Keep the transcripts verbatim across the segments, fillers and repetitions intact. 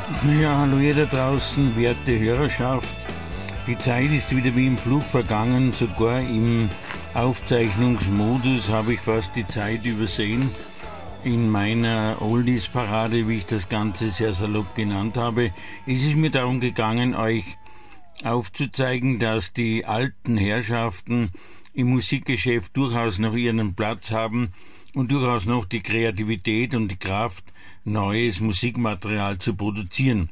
Ja, hallo ihr da draußen, werte Hörerschaft. Die Zeit ist wieder wie im Flug vergangen, sogar im Aufzeichnungsmodus habe ich fast die Zeit übersehen. In meiner Oldies-Parade, wie ich das Ganze sehr salopp genannt habe, ist es mir darum gegangen, euch aufzuzeigen, dass die alten Herrschaften im Musikgeschäft durchaus noch ihren Platz haben und durchaus noch die Kreativität und die Kraft, neues Musikmaterial zu produzieren.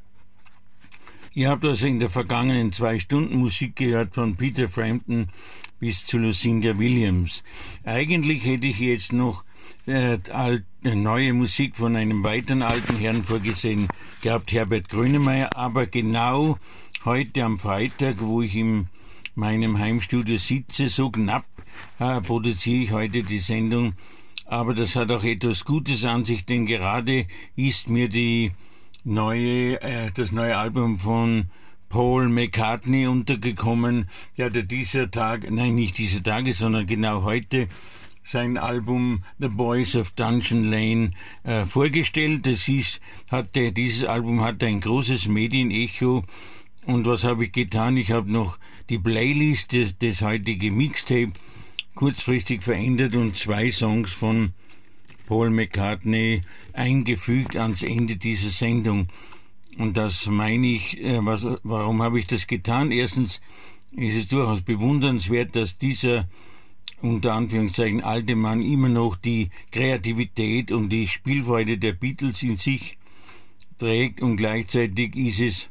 Ihr habt also in der vergangenen zwei Stunden Musik gehört von Peter Frampton bis zu Lucinda Williams. Eigentlich hätte ich jetzt noch äh, alt, äh, neue Musik von einem weiteren alten Herrn vorgesehen gehabt, Herbert Grönemeyer, aber genau heute am Freitag, wo ich in meinem Heimstudio sitze, so knapp äh, produziere ich heute die Sendung. Aber das hat auch etwas Gutes an sich, denn gerade ist mir die neue, äh, das neue Album von Paul McCartney untergekommen. Der hat ja dieser Tag, nein, nicht dieser Tage, sondern genau heute sein Album The Boys of Dungeon Lane äh, vorgestellt. Das ist, hatte, dieses Album hat ein großes Medienecho. Und was habe ich getan? Ich habe noch die Playlist des, des heutigen Mixtape kurzfristig verändert und zwei Songs von Paul McCartney eingefügt ans Ende dieser Sendung. Und das meine ich, äh, was, warum habe ich das getan? Erstens ist es durchaus bewundernswert, dass dieser unter Anführungszeichen alte Mann immer noch die Kreativität und die Spielfreude der Beatles in sich trägt, und gleichzeitig ist es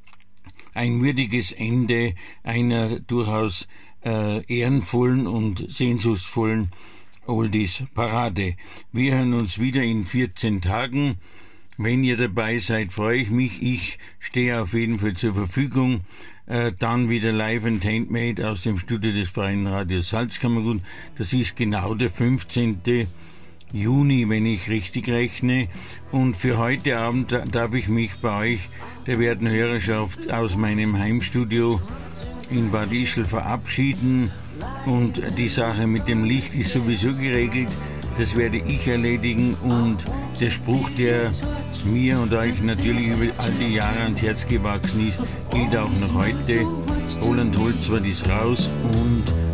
ein würdiges Ende einer durchaus äh, ehrenvollen und sehnsuchtsvollen Oldies-Parade. Wir hören uns wieder in vierzehn Tagen. Wenn ihr dabei seid, freue ich mich. Ich stehe auf jeden Fall zur Verfügung. Äh, dann wieder live and handmade aus dem Studio des Freien Radios Salzkammergut. Das ist genau der fünfzehnten Juni, wenn ich richtig rechne. Und für heute Abend darf ich mich bei euch, der werten Hörerschaft, aus meinem Heimstudio in Bad Ischl verabschieden. Und die Sache mit dem Licht ist sowieso geregelt. Das werde ich erledigen. Und der Spruch, der mir und euch natürlich über all die Jahre ans Herz gewachsen ist, gilt auch noch heute. Roland Holz war dies raus und